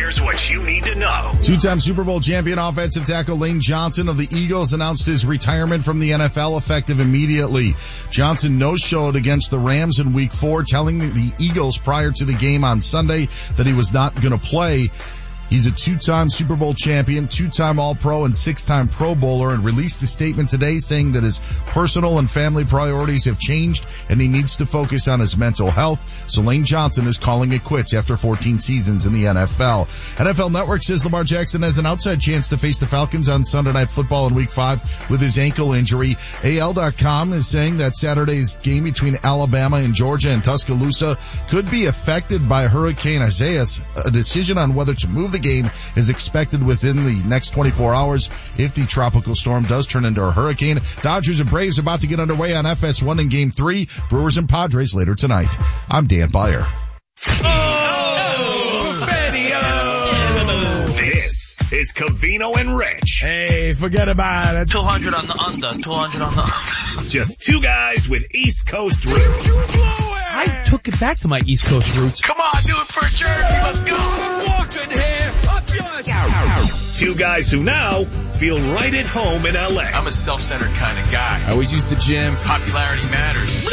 Here's what you need to know. Two-time Super Bowl champion offensive tackle Lane Johnson of the Eagles announced his retirement from the NFL effective immediately. Johnson no-showed against the Rams in Week 4, telling the Eagles prior to the game on Sunday that he was not going to play. He's a two-time Super Bowl champion, two-time All-Pro, and six-time Pro Bowler, and released a statement today saying that his personal and family priorities have changed and he needs to focus on his mental health. So Lane Johnson is calling it quits after 14 seasons in the NFL. NFL Network says Lamar Jackson has an outside chance to face the Falcons on Sunday Night Football in Week 5 with his ankle injury. AL.com is saying that Saturday's game between Alabama and Georgia and Tuscaloosa could be affected by Hurricane Isaias. A decision on whether to move the game is expected within the next 24 hours if the tropical storm does turn into a hurricane. Dodgers and Braves about to get underway on FS1 in Game 3. Brewers and Padres later tonight. I'm Dan Beyer. This is Covino and Rich. Hey, forget about it. 200 on the under, 200 on the under. Just two guys with East Coast roots. I took it back to my East Coast roots. Come on, do it for Jersey, let's go. Walking here, up yours. Two guys who now feel right at home in LA. I'm a self-centered kind of guy. I always use the gym. Popularity matters.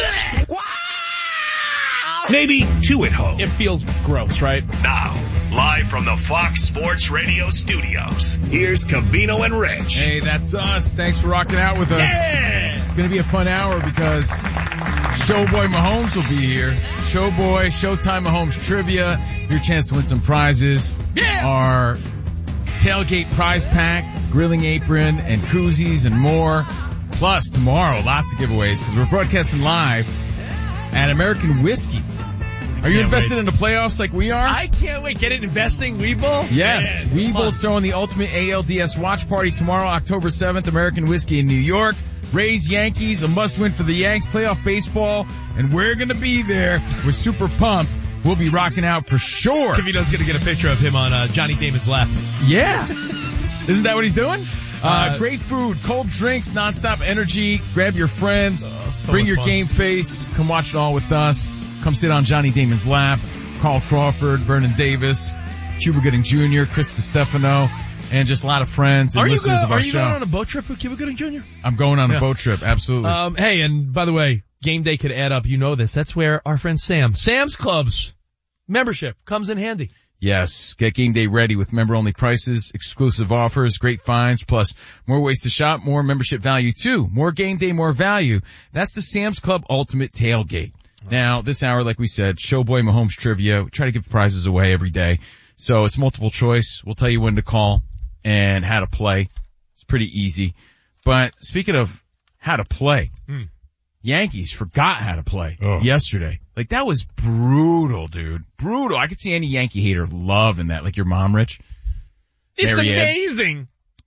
Maybe two at home. It feels gross, right? Now, live from the Fox Sports Radio studios, here's Covino and Rich. Hey, that's us. Thanks for rocking out with us. Yeah! It's gonna be a fun hour because Showboy Mahomes will be here. Showboy, Showtime Mahomes trivia. Your chance to win some prizes. Yeah! Our tailgate prize pack, grilling apron, and koozies and more. Plus, tomorrow, lots of giveaways because we're broadcasting live at American Whiskey. Are you invested in the playoffs like we are? I can't wait. Get it investing, Webull? Yes. Webull's throwing the ultimate ALDS watch party tomorrow, October 7th, American Whiskey in New York. Rays Yankees, a must-win for the Yanks, playoff baseball, and we're going to be there. We're super pumped. We'll be rocking out for sure. Kavino's going to get a picture of him on Johnny Damon's lap. Yeah. Isn't that what he's doing? Great food, cold drinks, nonstop energy. Grab your friends, bring your game face, come watch it all with us. Come sit on Johnny Damon's lap. Carl Crawford, Vernon Davis, Cuba Gooding Jr., Chris DiStefano, and just a lot of friends and listeners of our show. Are you going on a boat trip with Cuba Gooding Jr.? I'm going on a boat trip, absolutely. Hey, and by the way, game day could add up. You know this. That's where our friend Sam's Club's membership comes in handy. Yes, get game day ready with member-only prices, exclusive offers, great finds, plus more ways to shop, more membership value too. More game day, more value. That's the Sam's Club Ultimate Tailgate. Now, this hour, like we said, Showboy Mahomes trivia. We try to give prizes away every day. So it's multiple choice. We'll tell you when to call and how to play. It's pretty easy. But speaking of how to play, Yankees forgot how to play yesterday. Like, that was brutal, dude. Brutal. I could see any Yankee hater loving that, like your mom, Rich. It's amazing.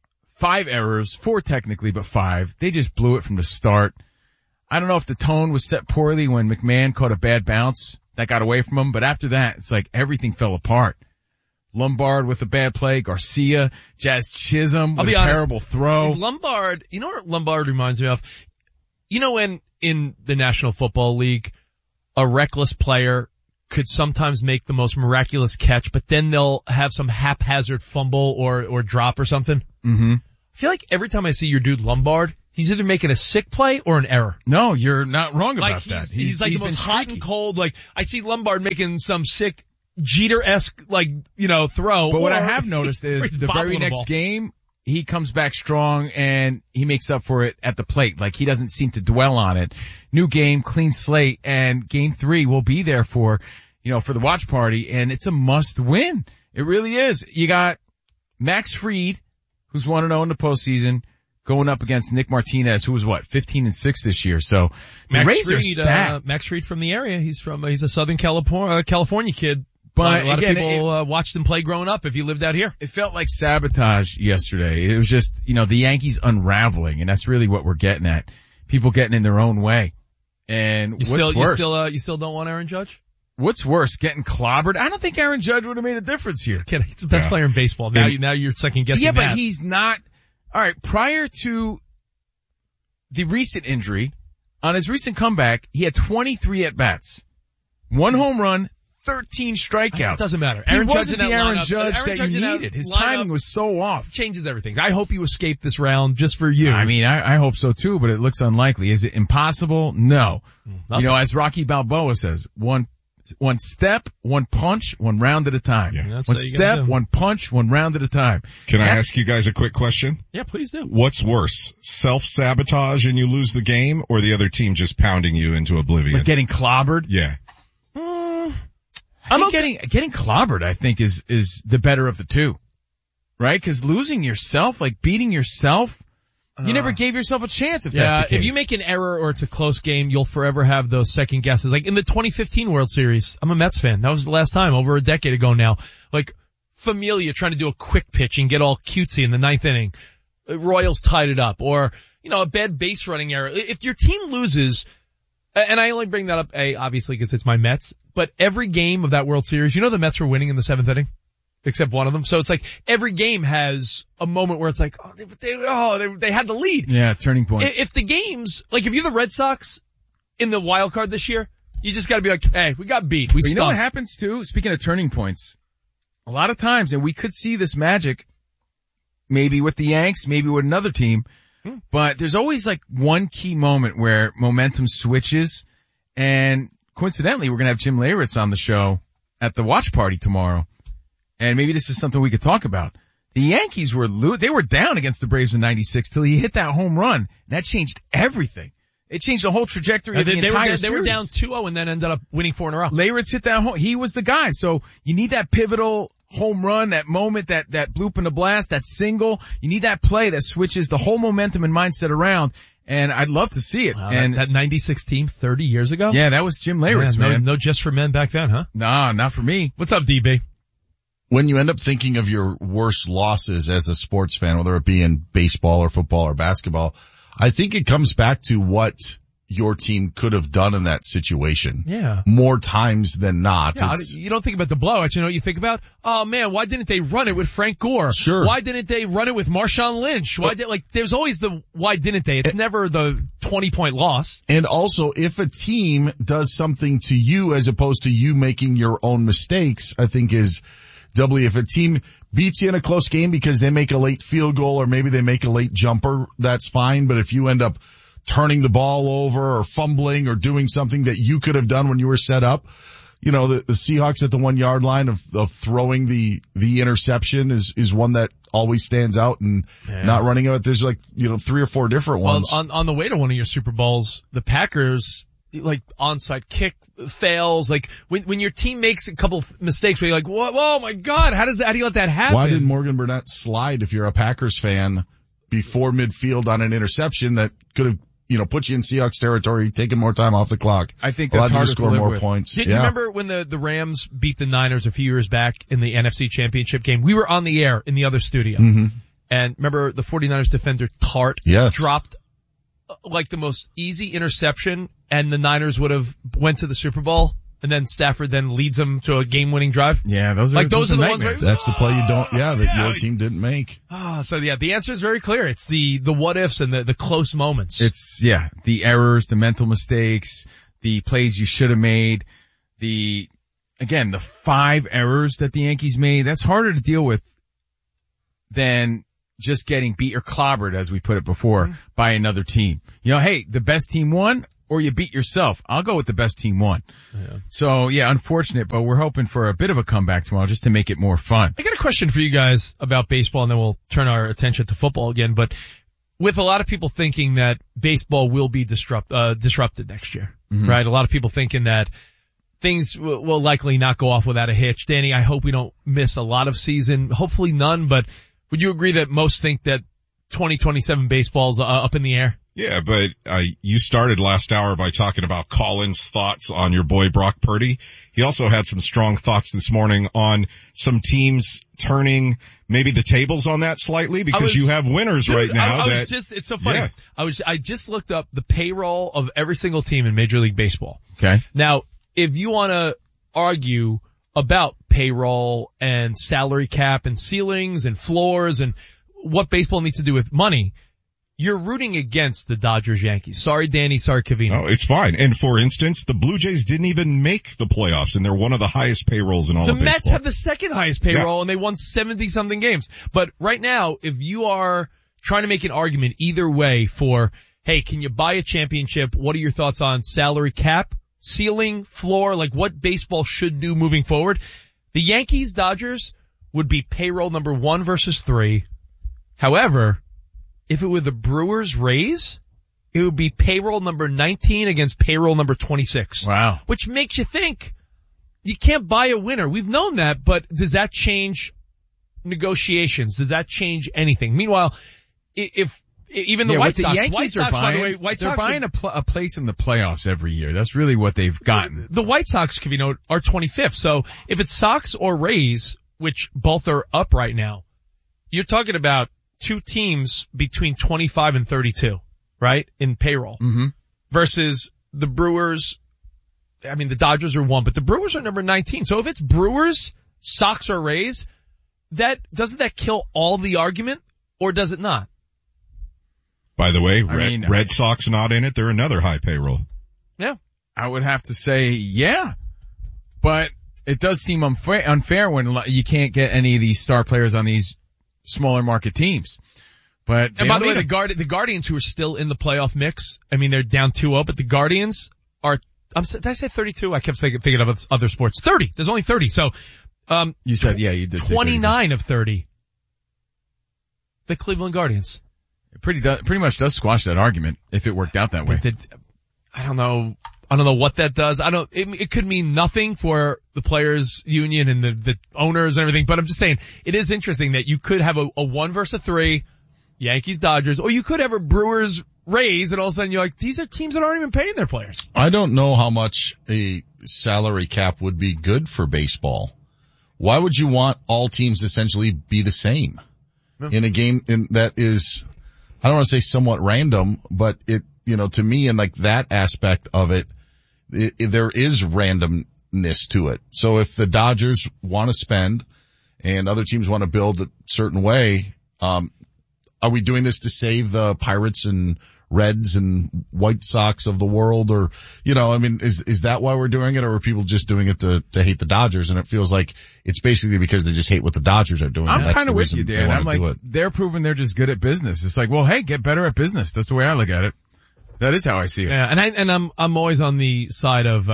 5 errors, 4 technically, but 5. They just blew it from the start. I don't know if the tone was set poorly when McMahon caught a bad bounce. That got away from him, but after that, it's like everything fell apart. Lombard with a bad play, Garcia, Jazz Chisholm with a terrible throw. Lombard, you know what Lombard reminds me of? You know when in the National Football League, a reckless player could sometimes make the most miraculous catch, but then they'll have some haphazard fumble or drop or something? Mm-hmm. I feel like every time I see your dude Lombard, he's either making a sick play or an error. No, you're not wrong about that. He's like the most hot and cold. Like, I see Lombard making some sick Jeter-esque, throw. But what I have noticed is the very next game, he comes back strong and he makes up for it at the plate. Like, he doesn't seem to dwell on it. New game, clean slate, and game 3 will be there for the watch party, and it's a must win. It really is. You got Max Fried, who's 1-0 in the postseason, going up against Nick Martinez, who was 15-6 this year. So Max Fried from the area. He's a Southern California kid. But a lot of people watched him play growing up if you lived out here. It felt like sabotage yesterday. It was just, the Yankees unraveling, and that's really what we're getting at. People getting in their own way. And what's worse? You still don't want Aaron Judge? What's worse, getting clobbered? I don't think Aaron Judge would have made a difference here. He's the best player in baseball. Now you're second guessing that. Yeah, but he's not. All right, prior to the recent injury, on his recent comeback, he had 23 at-bats. 1 home run, 13 strikeouts. It doesn't matter. He Aaron Judge wasn't in the that Aaron lineup, Judge Aaron that Judge you in that needed. His lineup timing was so off. Changes everything. I hope you escape this round just for you. I mean, I hope so too, but it looks unlikely. Is it impossible? No. Nothing. You know, as Rocky Balboa says, one step, one punch, one round at a time. Yeah. That's One how you gotta step, do. one punch, one round at a time. Can I ask you guys a quick question? Yeah, please do. What's worse, self-sabotage and you lose the game, or the other team just pounding you into oblivion? Like getting clobbered? Yeah. I think getting clobbered, I think, is the better of the two. Right? Cause losing yourself, like beating yourself, you never gave yourself a chance if that's the case. If you make an error or it's a close game, you'll forever have those second guesses. Like in the 2015 World Series, I'm a Mets fan. That was the last time, over a decade ago now. Like Familia trying to do a quick pitch and get all cutesy in the ninth inning. Royals tied it up, or, you know, a bad base running error. If your team loses, and I only bring that up, obviously because it's my Mets, but every game of that World Series, you know the Mets were winning in the seventh inning? Except one of them. So it's like every game has a moment where it's like, they had the lead. Yeah, turning point. If the games, like if you're the Red Sox in the wild card this year, you just gotta be like, hey, we got beat. But you know what happens too? Speaking of turning points, a lot of times, and we could see this magic maybe with the Yanks, maybe with another team, but there's always like one key moment where momentum switches, and coincidentally, we're gonna have Jim Leyritz on the show at the watch party tomorrow. And maybe this is something we could talk about. The Yankees they were down against the Braves in 96 till he hit that home run. That changed everything. It changed the whole trajectory of the entire series. They were down 2-0 and then ended up winning 4 in a row. Leyritz hit that home. He was the guy. So you need that pivotal home run, that moment, that bloop in the blast, that single. You need that play that switches the whole momentum and mindset around. And I'd love to see it. Wow, and that 96 team 30 years ago? Yeah, that was Jim Leyritz, man. No Just for Men back then, huh? Nah, not for me. What's up, DB? When you end up thinking of your worst losses as a sports fan, whether it be in baseball or football or basketball, I think it comes back to what your team could have done in that situation. Yeah. More times than not. Yeah, you don't think about the blowouts, you know what you think about? Oh man, why didn't they run it with Frank Gore? Sure. Why didn't they run it with Marshawn Lynch? There's always the why didn't they? It's never the 20-point loss. And also, if a team does something to you as opposed to you making your own mistakes, I think is doubly, if a team beats you in a close game because they make a late field goal or maybe they make a late jumper, that's fine. But if you end up turning the ball over or fumbling or doing something that you could have done when you were set up, you know, the Seahawks at the 1 yard line of throwing the interception is one that always stands out, and not running it. There's like, you know, 3 or 4 different ones. On the way to one of your Super Bowls, the Packers, like onside kick fails, like when your team makes a couple mistakes where you're like, whoa my God, how do you let that happen? Why did Morgan Burnett slide if you're a Packers fan before midfield on an interception that could have, you know, put you in Seahawks territory, taking more time off the clock? I think that's harder to score to live more with. points. Did you remember when the Rams beat the Niners a few years back in the NFC Championship game? We were on the air in the other studio. Mm-hmm. And remember the 49ers defender Tart dropped like the most easy interception, and the Niners would have went to the Super Bowl, and then Stafford then leads them to a game-winning drive. Yeah, those are the ones where, That's the play your team didn't make. So yeah, the answer is very clear. It's the what ifs and the close moments. It's, the errors, the mental mistakes, the plays you should have made, the 5 errors that the Yankees made. That's harder to deal with than just getting beat or clobbered, as we put it before, by another team. You know, hey, the best team won, or you beat yourself. I'll go with the best team won. Yeah. So unfortunate, but we're hoping for a bit of a comeback tomorrow just to make it more fun. I got a question for you guys about baseball, and then we'll turn our attention to football again. But with a lot of people thinking that baseball will be disrupted next year, right? A lot of people thinking that things will likely not go off without a hitch. Danny, I hope we don't miss a lot of season. Hopefully none, but would you agree that most think that 2027 baseball's up in the air? Yeah, but you started last hour by talking about Colin's thoughts on your boy Brock Purdy. He also had some strong thoughts this morning on some teams turning maybe the tables on that slightly, because you have winners right now. It's so funny. Yeah. I just looked up the payroll of every single team in Major League Baseball. Okay. Now, if you want to argue about payroll and salary cap and ceilings and floors and what baseball needs to do with money, you're rooting against the Dodgers-Yankees. Sorry, Danny. Sorry, Covino. No, it's fine. And for instance, the Blue Jays didn't even make the playoffs, and they're one of the highest payrolls in all The of baseball. Mets have the second highest payroll, and they won 70-something games. But right now, if you are trying to make an argument either way for, hey, can you buy a championship? What are your thoughts on salary cap, ceiling, floor, like what baseball should do moving forward? The Yankees, Dodgers would be payroll number 1 versus 3. However, if it were the Brewers, Rays, it would be payroll number 19 against payroll number 26. Wow. Which makes you think you can't buy a winner. We've known that, but does that change negotiations? Does that change anything? Meanwhile, if even the White Sox, by the way, they're buying a place in the playoffs every year. That's really what they've gotten. The White Sox, are 25th. So if it's Sox or Rays, which both are up right now, you're talking about 2 teams between 25 and 32, right? In payroll. Mm-hmm. Versus the Brewers. I mean, the Dodgers are 1, but the Brewers are number 19. So if it's Brewers, Sox, or Rays, doesn't that kill all the argument, or does it not? By the way, Red Sox not in it. They're another high payroll. Yeah. I would have to say, yeah. But it does seem unfair when you can't get any of these star players on these smaller market teams. But and by the way, the Guardians, who are still in the playoff mix, I mean, they're down 2-0, but the Guardians are, did I say 32? I kept thinking of other sports. 30. There's only 30. So, you said, yeah, you did say 29 of 30. The Cleveland Guardians. It pretty much does squash that argument if it worked out that way. I don't know what that does. It could mean nothing for the players union and the owners and everything, but I'm just saying it is interesting that you could have a 1 versus 3, Yankees, Dodgers, or you could have a Brewers, Rays, and all of a sudden you're like, these are teams that aren't even paying their players. I don't know how much a salary cap would be good for baseball. Why would you want all teams to essentially be the same in a game that is, I don't want to say somewhat random, but to me, in like that aspect of it, there is randomness to it. So if the Dodgers want to spend and other teams want to build a certain way, are we doing this to save the Pirates and Reds and White Sox of the world? Or, is that why we're doing it? Or are people just doing it to hate the Dodgers? And it feels like it's basically because they just hate what the Dodgers are doing. I'm kind of with you, Dan. I'm like, they're proving they're just good at business. It's like, well, hey, get better at business. That's the way I look at it. That is how I see it. Yeah, and I'm always on the side of,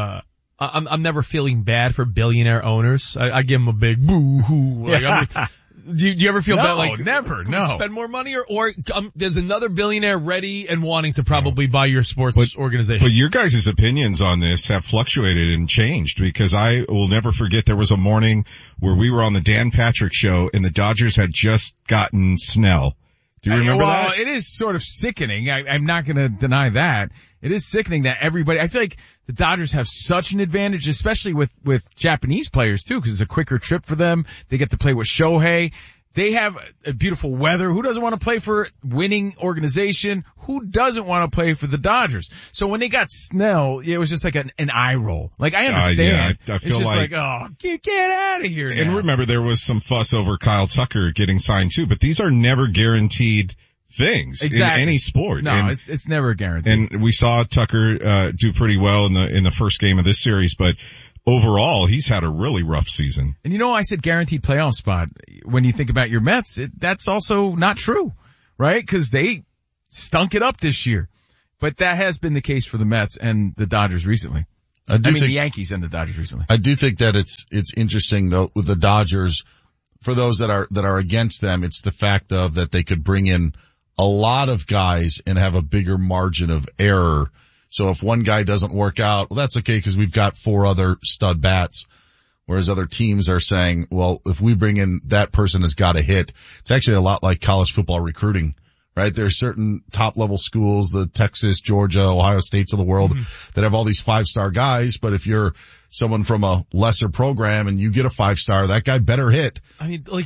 I'm never feeling bad for billionaire owners. I give them a big boo-hoo. Like, do you ever feel bad? Like, never, no. Spend more money or there's another billionaire ready and wanting to probably buy your sports organization. But your guys' opinions on this have fluctuated and changed, because I will never forget there was a morning where we were on the Dan Patrick Show and the Dodgers had just gotten Snell. Do you remember that? Well, it is sort of sickening. I'm not going to deny that. It is sickening that I feel like the Dodgers have such an advantage, especially with Japanese players too, because it's a quicker trip for them. They get to play with Shohei. They have a beautiful weather. Who doesn't want to play for winning organization? Who doesn't want to play for the Dodgers? So when they got Snell, it was just like an eye roll. Like, I understand. I feel it's just like, oh, get out of here now. And remember, there was some fuss over Kyle Tucker getting signed too, but these are never guaranteed things in any sport. No, it's never guaranteed. And we saw Tucker do pretty well in the first game of this series, but overall, he's had a really rough season. And I said guaranteed playoff spot. When you think about your Mets, that's also not true, right? Because they stunk it up this year. But that has been the case for the Mets and the Dodgers recently. The Yankees and the Dodgers recently. I do think that it's interesting though with the Dodgers. For those that are against them, it's the fact of that they could bring in a lot of guys and have a bigger margin of error. So if one guy doesn't work out, well, that's okay because we've got 4 other stud bats. Whereas other teams are saying, well, if we bring in that person has got to hit. It's actually a lot like college football recruiting, right? There are certain top level schools, the Texas, Georgia, Ohio States of the world that have all these 5-star guys. But if you're someone from a lesser program and you get a 5-star, that guy better hit. I mean, like,